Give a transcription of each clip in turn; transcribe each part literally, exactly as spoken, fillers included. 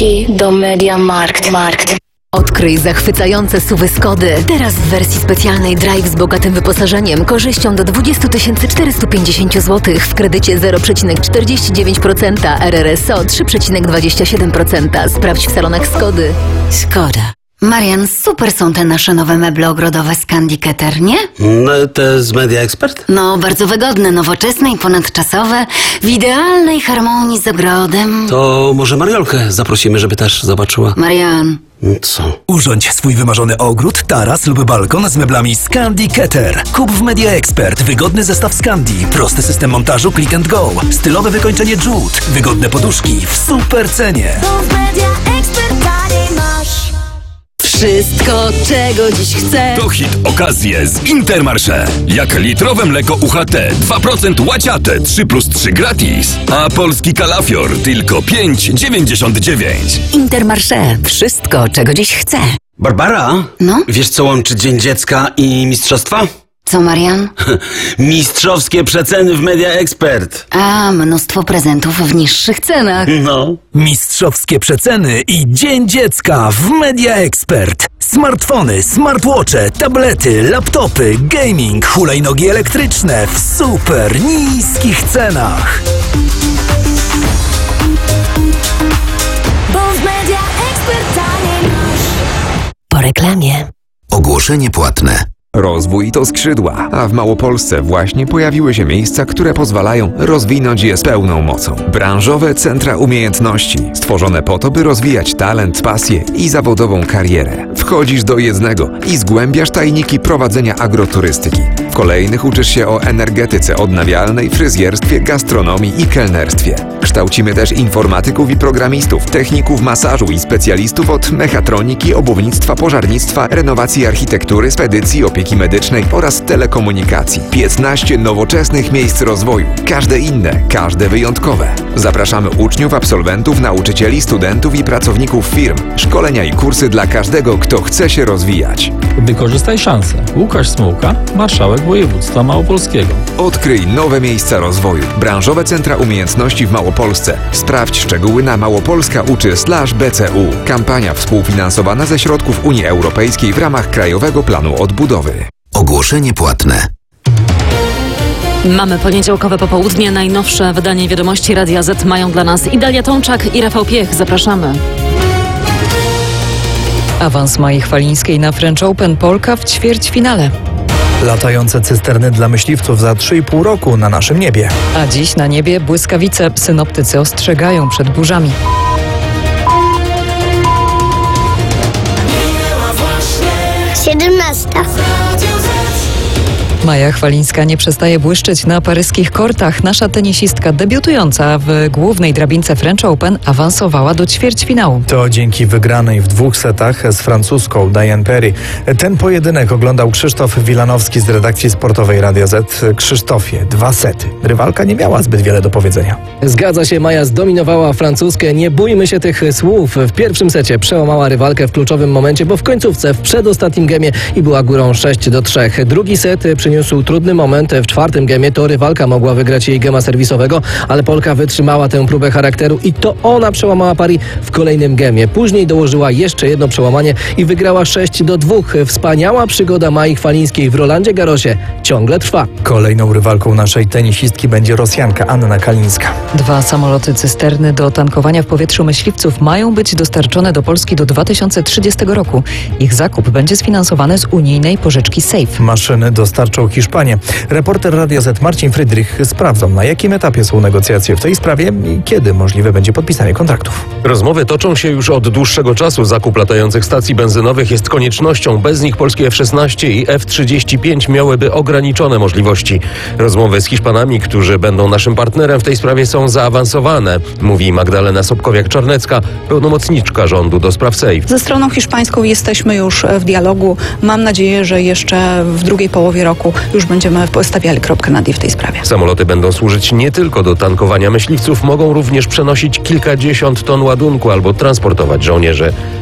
Leci do MediaMarkt. Markt. Odkryj zachwycające suwy Skody. Teraz w wersji specjalnej Drive z bogatym wyposażeniem, korzyścią do dwadzieścia tysięcy czterysta pięćdziesiąt złotych w kredycie zero przecinek czterdzieści dziewięć procent, R R S O trzy przecinek dwadzieścia siedem procent. Sprawdź w salonach Skody. Szkoda. Marian, super są te nasze nowe meble ogrodowe z Candy Keter, nie? No, te z Media Expert? No, bardzo wygodne, nowoczesne i ponadczasowe, w idealnej harmonii z ogrodem. To może Mariolkę zaprosimy, żeby też zobaczyła. Marian. Co? Urządź swój wymarzony ogród, taras lub balkon z meblami z Candy Keter. Kup w Media Expert wygodny zestaw z Candy, prosty system montażu click and go, stylowe wykończenie jute, wygodne poduszki w super cenie. Bo w Media Expert taniej masz. Wszystko, czego dziś chcę. To hit okazje z Intermarché. Jak litrowe mleko U H T dwa procent łaciate, trzy plus trzy gratis. A polski kalafior tylko pięć dziewięćdziesiąt dziewięć. Intermarché. Wszystko, czego dziś chcę. Barbara? No? Wiesz, co łączy Dzień Dziecka i mistrzostwa? Co, Marian? Mistrzowskie przeceny w Media Expert. A, mnóstwo prezentów w niższych cenach. No. Mistrzowskie przeceny i Dzień Dziecka w Media Expert. Smartfony, smartwatche, tablety, laptopy, gaming, hulajnogi elektryczne w super niskich cenach. Bo w Media Expert taniej masz. Po reklamie. Ogłoszenie płatne. Rozwój to skrzydła, a w Małopolsce właśnie pojawiły się miejsca, które pozwalają rozwinąć je z pełną mocą. Branżowe centra umiejętności, stworzone po to, by rozwijać talent, pasję i zawodową karierę. Wchodzisz do jednego i zgłębiasz tajniki prowadzenia agroturystyki. W kolejnych uczysz się o energetyce odnawialnej, fryzjerstwie, gastronomii i kelnerstwie. Kształcimy też informatyków i programistów, techników masażu i specjalistów od mechatroniki, obuwnictwa, pożarnictwa, renowacji architektury, spedycji, opieki medycznej oraz telekomunikacji. piętnaście nowoczesnych miejsc rozwoju. Każde inne, każde wyjątkowe. Zapraszamy uczniów, absolwentów, nauczycieli, studentów i pracowników firm. Szkolenia i kursy dla każdego, kto chce się rozwijać. Wykorzystaj szansę. Łukasz Smułka, marszałek województwa małopolskiego. Odkryj nowe miejsca rozwoju. Branżowe centra umiejętności w Małopolsce. Sprawdź szczegóły na małopolska uczy slash B C U. Kampania współfinansowana ze środków Unii Europejskiej w ramach Krajowego Planu Odbudowy. Ogłoszenie płatne. Mamy poniedziałkowe popołudnie. Najnowsze wydanie Wiadomości Radia Z mają dla nas Idalia Tomczak i Rafał Piech. Zapraszamy. Awans Mai Chwalińskiej na French Open, Polka w ćwierćfinale. Latające cysterny dla myśliwców za trzy i pół roku na naszym niebie. A dziś na niebie błyskawice. Synoptycy ostrzegają przed burzami. siedemnasta. Maja Chwalińska nie przestaje błyszczeć na paryskich kortach. Nasza tenisistka debiutująca w głównej drabince French Open awansowała do ćwierćfinału. To dzięki wygranej w dwóch setach z francuską Diane Perry. Ten pojedynek oglądał Krzysztof Wilanowski z redakcji sportowej Radia Z. Krzysztofie, dwa sety. Rywalka nie miała zbyt wiele do powiedzenia. Zgadza się, Maja zdominowała Francuzkę. Nie bójmy się tych słów. W pierwszym secie przełamała rywalkę w kluczowym momencie, bo w końcówce w przedostatnim gemie i była górą sześć do trzech. Drugi set przyniósł trudny moment. W czwartym gemie to rywalka mogła wygrać jej gema serwisowego, ale Polka wytrzymała tę próbę charakteru i to ona przełamała pari w kolejnym gemie. Później dołożyła jeszcze jedno przełamanie i wygrała sześć do dwóch. Wspaniała przygoda Mai Chwalińskiej w Rolandzie Garrosie ciągle trwa. Kolejną rywalką naszej tenisistki będzie Rosjanka Anna Kalińska. Dwa samoloty cysterny do tankowania w powietrzu myśliwców mają być dostarczone do Polski do dwa tysiące trzydziestego roku. Ich zakup będzie sfinansowany z unijnej pożyczki SAFE. Maszyny dostarczą Hiszpanię. Reporter Radia Z Marcin Frydrych sprawdzą, na jakim etapie są negocjacje w tej sprawie i kiedy możliwe będzie podpisanie kontraktów. Rozmowy toczą się już od dłuższego czasu. Zakup latających stacji benzynowych jest koniecznością. Bez nich polskie F szesnaście i F trzydzieści pięć miałyby ograniczone możliwości. Rozmowy z Hiszpanami, którzy będą naszym partnerem w tej sprawie, są zaawansowane, mówi Magdalena Sobkowiak-Czarnecka, pełnomocniczka rządu do spraw SAFE. Ze stroną hiszpańską jesteśmy już w dialogu. Mam nadzieję, że jeszcze w drugiej połowie roku już będziemy stawiali kropkę nad i w tej sprawie. Samoloty będą służyć nie tylko do tankowania myśliwców, mogą również przenosić kilkadziesiąt ton ładunku albo transportować żołnierzy.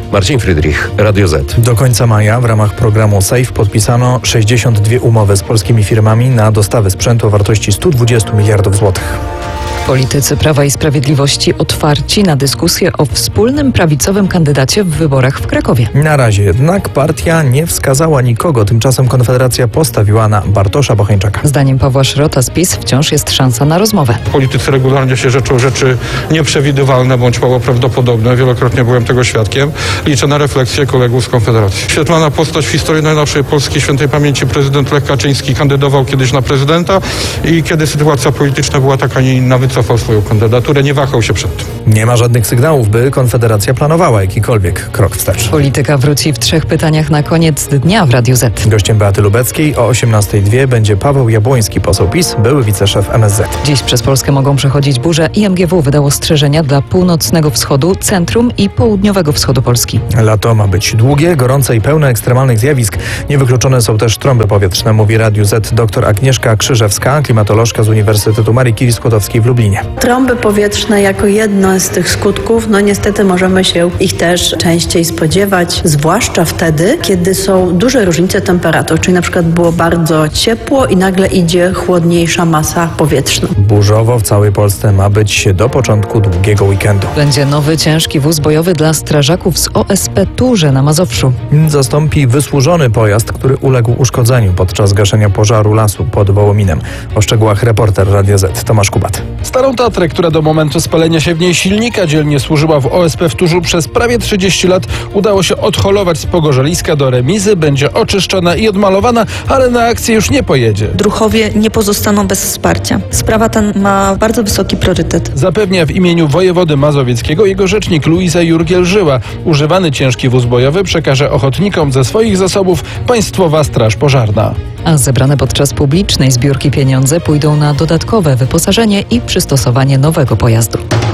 Marcin Friedrich, Radio Z. Do końca maja w ramach programu SAFE podpisano sześćdziesiąt dwie umowy z polskimi firmami na dostawy sprzętu o wartości sto dwadzieścia miliardów złotych. Politycy Prawa i Sprawiedliwości otwarci na dyskusję o wspólnym prawicowym kandydacie w wyborach w Krakowie. Na razie jednak partia nie wskazała nikogo, tymczasem Konfederacja postawiła na Bartosza Bocheńczaka. Zdaniem Pawła Szrota z PiS wciąż jest szansa na rozmowę. Politycy regularnie się rzeczą rzeczy nieprzewidywalne bądź mało prawdopodobne. Wielokrotnie byłem tego świadkiem. Liczę na refleksję kolegów z Konfederacji. Świetlana postać w historii najnowszej Polski świętej pamięci prezydent Lech Kaczyński kandydował kiedyś na prezydenta i kiedy sytuacja polityczna była taka, nie inna, wycofał swoją kandydaturę, nie wahał się przed tym. Nie ma żadnych sygnałów, by Konfederacja planowała jakikolwiek krok wstecz. Polityka wróci w trzech pytaniach na koniec dnia w Radiu Z. Gościem Beaty Lubeckiej o osiemnastej dwie będzie Paweł Jabłoński, poseł PiS, były wiceszef M S Z. Dziś przez Polskę mogą przechodzić burze i M G W wydało ostrzeżenia dla północnego wschodu, centrum i południowego wschodu Polski. Lato ma być długie, gorące i pełne ekstremalnych zjawisk. Niewykluczone są też trąby powietrzne, mówi Radiu Z dr Agnieszka Krzyżewska, klimatolożka z Uniwersytetu Marii Curie-Skłodowskiej w Lublinie. Trąby powietrzne jako jedno z tych skutków, no niestety możemy się ich też częściej spodziewać, zwłaszcza wtedy, kiedy są duże różnice temperatur, czyli na przykład było bardzo ciepło i nagle idzie chłodniejsza masa powietrzna. Burzowo w całej Polsce ma być do początku długiego weekendu. Będzie nowy ciężki wóz bojowy dla strażaków z O S P Turze na Mazowszu. Zastąpi wysłużony pojazd, który uległ uszkodzeniu podczas gaszenia pożaru lasu pod Wołominem. O szczegółach reporter Radia Z Tomasz Kubat. Starą Tatrę, która do momentu spalenia się w niej silnika dzielnie służyła w O S P w Turzu przez prawie trzydzieści lat, udało się odholować z Pogorzeliska do remizy, będzie oczyszczona i odmalowana, ale na akcję już nie pojedzie. Druhowie nie pozostaną bez wsparcia. Sprawa ta ma bardzo wysoki priorytet. Zapewnia w imieniu wojewody mazowieckiego jego rzecznik Luiza Jurgiel-Żyła. Używany ciężki wóz bojowy przekaże ochotnikom ze swoich zasobów Państwowa Straż Pożarna. A zebrane podczas publicznej zbiórki pieniądze pójdą na dodatkowe wyposażenie i przystosowanie nowego pojazdu.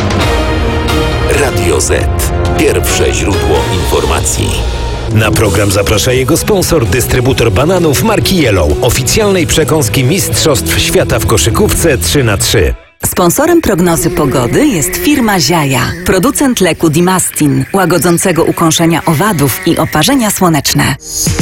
Radio Z. Pierwsze źródło informacji. Na program zaprasza jego sponsor, dystrybutor bananów marki Yellow, oficjalnej przekąski Mistrzostw Świata w koszykówce trzy na trzy. Sponsorem prognozy pogody jest firma Ziaja, producent leku Dimastin, łagodzącego ukąszenia owadów i oparzenia słoneczne.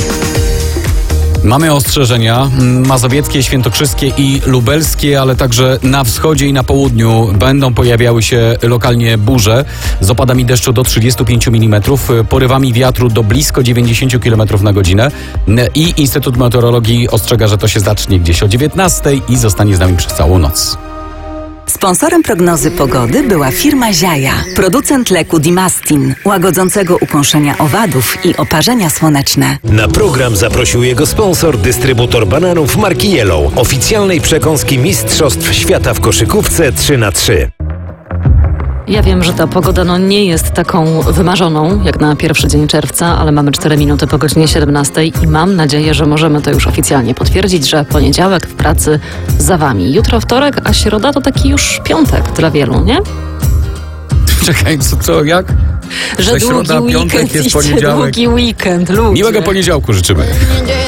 Mamy ostrzeżenia mazowieckie, świętokrzyskie i lubelskie, ale także na wschodzie i na południu będą pojawiały się lokalnie burze z opadami deszczu do trzydziestu pięciu milimetrów, porywami wiatru do blisko dziewięćdziesięciu kilometrów na godzinę i Instytut Meteorologii ostrzega, że to się zacznie gdzieś o dziewiętnastej i zostanie z nami przez całą noc. Sponsorem prognozy pogody była firma Ziaja, producent leku Dimastin, łagodzącego ukąszenia owadów i oparzenia słoneczne. Na program zaprosił jego sponsor, dystrybutor bananów marki Yellow, oficjalnej przekąski Mistrzostw Świata w koszykówce trzy na trzy. Ja wiem, że ta pogoda no, nie jest taką wymarzoną jak na pierwszy dzień czerwca, ale mamy cztery minuty po godzinie siedemnastej i mam nadzieję, że możemy to już oficjalnie potwierdzić, że poniedziałek w pracy za wami. Jutro wtorek, a środa to taki już piątek dla wielu, nie? Czekaj, co, co jak? Że środa, długi piątek weekend, jest iście, poniedziałek. długi weekend, ludzie. Miłego poniedziałku życzymy.